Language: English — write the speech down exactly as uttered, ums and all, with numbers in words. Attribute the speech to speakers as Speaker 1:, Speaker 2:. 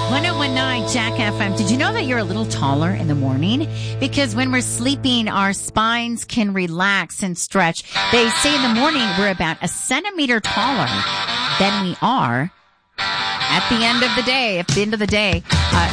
Speaker 1: one oh one point nine Jack F M. Did you know that you're a little taller in the morning? Because when we're sleeping, our spines can relax and stretch. They say in the morning we're about a centimeter taller than we are at the end of the day, at the end of the day.